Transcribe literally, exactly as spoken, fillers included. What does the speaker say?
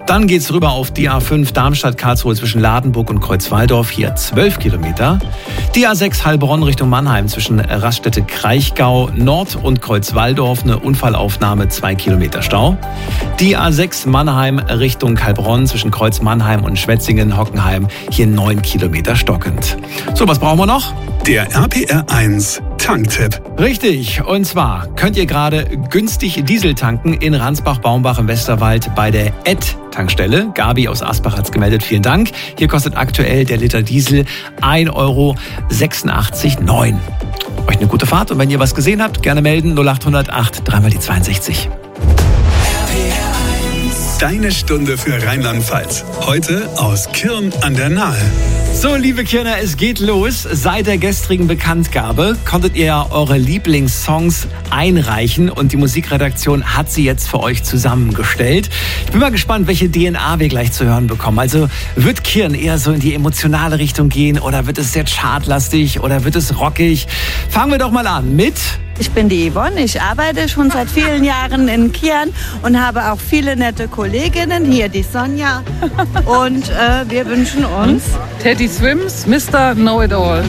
Dann geht's rüber auf die A fünf Darmstadt-Karlsruhe zwischen Ladenburg und Kreuzwaldorf, hier zwölf Kilometer. Die A sechs Heilbronn Richtung Mannheim zwischen Raststätte-Kraichgau Nord und Kreuzwaldorf, eine Unfallaufnahme, zwei Kilometer Stau. Die A sechs Mannheim Richtung Heilbronn zwischen Kreuz Mannheim und Schwetzingen-Hockenheim, hier neun Kilometer stockend. So, was brauchen wir noch? Der R P R eins Tanktipp. Richtig, und zwar könnt ihr gerade günstig Diesel tanken in Ransbach-Baumbach im Westerwald bei der Ed-Tankstelle. Gabi aus Asbach hat's gemeldet, vielen Dank. Hier kostet aktuell der Liter Diesel ein Euro sechsundachtzig Komma neun. Euch eine gute Fahrt und wenn ihr was gesehen habt, gerne melden null acht null acht drei mal die zweiundsechzig. Deine Stunde für Rheinland-Pfalz. Heute aus Kirn an der Nahe. So, liebe Kirner, es geht los. Seit der gestrigen Bekanntgabe konntet ihr eure Lieblingssongs einreichen und die Musikredaktion hat sie jetzt für euch zusammengestellt. Ich bin mal gespannt, welche D N A wir gleich zu hören bekommen. Also wird Kirn eher so in die emotionale Richtung gehen oder wird es sehr chartlastig oder wird es rockig? Fangen wir doch mal an mit... Ich bin die Yvonne, ich arbeite schon seit vielen Jahren in Kirn und habe auch viele nette Kolleginnen, hier die Sonja. Und äh, wir wünschen uns Teddy Swims, Mister Know It All.